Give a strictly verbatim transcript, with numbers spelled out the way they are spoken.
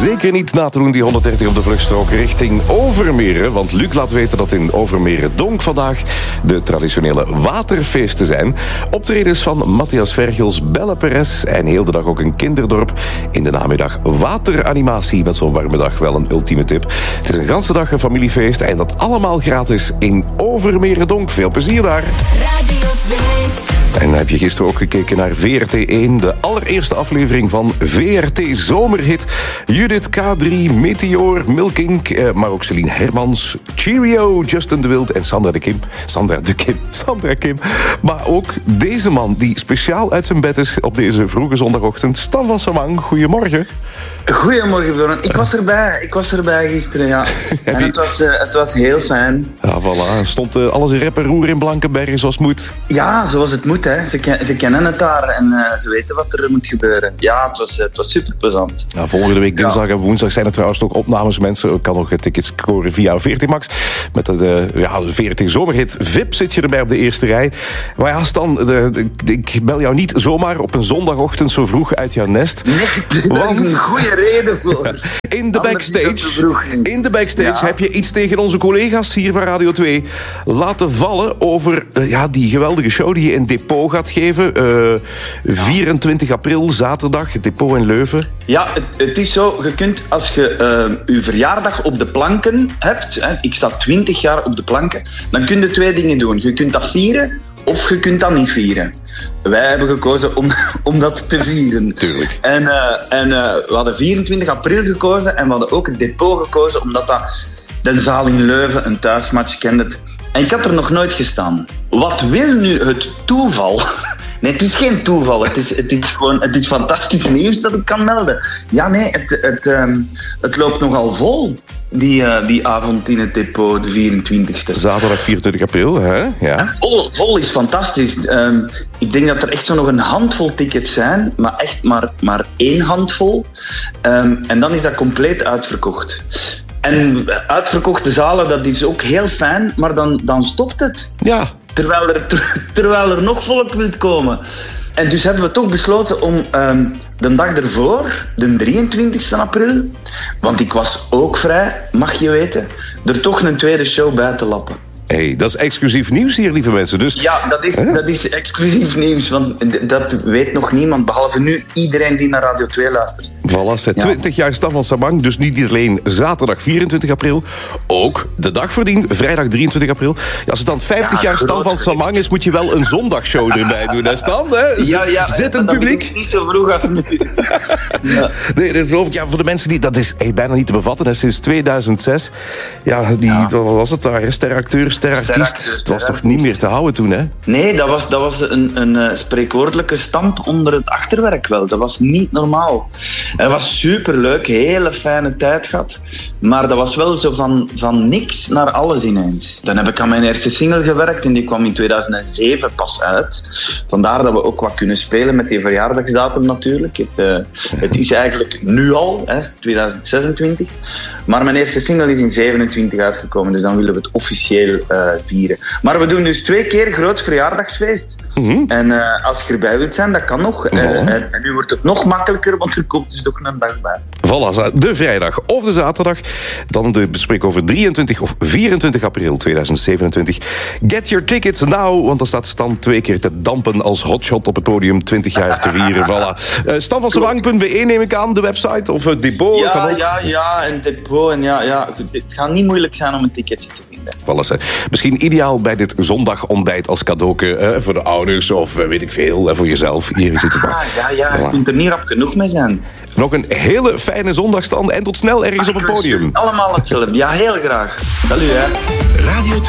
zeker niet na te doen, die honderddertig op de vluchtstrook richting Overmeren. Want Luc laat weten dat in Overmeren-Donk vandaag de traditionele waterfeesten zijn. Optredens van Matthias Vergels, Belle Perez en heel de dag ook een kinderdorp. In de namiddag wateranimatie met zo'n warme dag, wel een ultieme tip. Het is een ganse dag een familiefeest en dat allemaal gratis in Overmeren-Donk. Veel plezier daar. Radio twee. En heb je gisteren ook gekeken naar V R T één, de allereerste aflevering van V R T Zomerhit. Judith K drie, Meteor, Milkink, eh, maar ook Celine Hermans, Cheerio, Justin de Wild en Sandra de Kim. Sandra de Kim, Sandra Kim. Maar ook deze man die speciaal uit zijn bed is op deze vroege zondagochtend. Stan van Samang, goedemorgen. Goedemorgen, Bjorn. Ik was erbij. Ik was erbij gisteren, ja. En het was, uh, het was heel fijn. Ja, voilà. Stond uh, alles in rep en roer in Blankenberg zoals het moet? Ja, zoals het moet, hè. Ze, ken, ze kennen het daar en uh, ze weten wat er moet gebeuren. Ja, het was, uh, het was super plezant. Nou, volgende week dinsdag en woensdag zijn er trouwens nog opnames, mensen. Ik kan nog tickets scoren via V R T Max. Met de, uh, ja, de V R T Zomerhit V I P zit je erbij op de eerste rij. Maar ja, Stan, de, de, ik bel jou niet zomaar op een zondagochtend zo vroeg uit jouw nest. Nee, dat want... is een goede reden voor. In de backstage, in de backstage ja. heb je iets tegen onze collega's hier van Radio twee laten vallen over uh, ja, die geweldige show die je in Depot gaat geven. Uh, vierentwintig april, zaterdag, Depot in Leuven. Ja, het, het is zo, je kunt als je uh, je verjaardag op de planken hebt, hè, ik sta twintig jaar op de planken, dan kun je twee dingen doen. Je kunt dat vieren of je kunt dat niet vieren. Wij hebben gekozen om, om dat te vieren. Tuurlijk. En, uh, en uh, we hadden vierentwintig april gekozen en we hadden ook het Depot gekozen, omdat dat de zaal in Leuven, een thuismatch, kende het. En ik had er nog nooit gestaan. Wat wil nu het toeval? Nee, het is geen toeval. Het is, het is gewoon het is fantastisch nieuws dat ik kan melden. Ja, nee, het, het, um, het loopt nogal vol. Die, uh, die avond in het Depot, de vierentwintigste. Zaterdag vierentwintig april, hè? Ja. Vol, vol is fantastisch. Um, ik denk dat er echt zo nog een handvol tickets zijn, maar echt maar, maar één handvol. Um, en dan is dat compleet uitverkocht. En uitverkochte zalen, dat is ook heel fijn, maar dan, dan stopt het. Ja. Terwijl er, ter, terwijl er nog volk wil komen. En dus hebben we toch besloten om um, de dag ervoor, de drieëntwintigste april, want ik was ook vrij, mag je weten, er toch een tweede show bij te lappen. Hey, dat is exclusief nieuws hier, lieve mensen. Dus... Ja, dat is, dat is exclusief nieuws, want dat weet nog niemand, behalve nu iedereen die naar Radio twee luistert. Voilà, twintig jaar Stan van Samang, dus niet alleen zaterdag vierentwintig april, ook de dag voordien, vrijdag drieëntwintig april. Ja, als het dan vijftig ja, jaar Stan van Samang is, moet je wel een zondagshow erbij doen, hè Stan? Hè? Z- ja, ja, Zit het publiek? Niet zo vroeg als nu. Ja. Nee, dat geloof ik, ja, voor de mensen die, dat is hey, bijna niet te bevatten, hè, sinds tweeduizend zes. Ja, die, ja. wat was het daar, steracteur, sterartiest. Het was toch niet meer te houden toen, hè? Nee, dat was, dat was een, een uh, spreekwoordelijke stamp onder het achterwerk wel. Dat was niet normaal. Het was superleuk, hele fijne tijd gehad. Maar dat was wel zo van, van niks naar alles ineens. Dan heb ik aan mijn eerste single gewerkt en die kwam in tweeduizend zeven pas uit. Vandaar dat we ook wat kunnen spelen met die verjaardagsdatum natuurlijk. Het, uh, het is eigenlijk nu al, hè, tweeduizend zesentwintig. Maar mijn eerste single is in zevenentwintig uitgekomen, dus dan willen we het officieel uh, vieren. Maar we doen dus twee keer groot verjaardagsfeest. Mm-hmm. En uh, als je erbij wilt zijn, dat kan nog. Voilà. Uh, en, en nu wordt het nog makkelijker, want er komt dus ook een dag bij. Voilà, de vrijdag of de zaterdag. Dan de bespreek over drieëntwintig of vierentwintig april tweeduizend zevenentwintig. Get your tickets now, want dan staat Stan twee keer te dampen als hotshot op het podium, twintig jaar te vieren. Voilà. Uh, Stan van Samang punt be neem ik aan, de website, of uh, Depot. Ja, ja, ja, en Depot. En ja, ja, het gaat niet moeilijk zijn om een ticketje te vinden. Voilà, misschien ideaal bij dit zondagontbijt als cadeauke uh, voor de ouders of uh, weet ik veel, uh, voor jezelf. Hier zit het maar. Ah, ja, ja, voilà. Je kunt er niet rap genoeg mee zijn. Nog een hele fijne zondagstand en tot snel ergens op het podium. Allemaal hetzelfde. Ja, heel graag. Salut, hè. Radio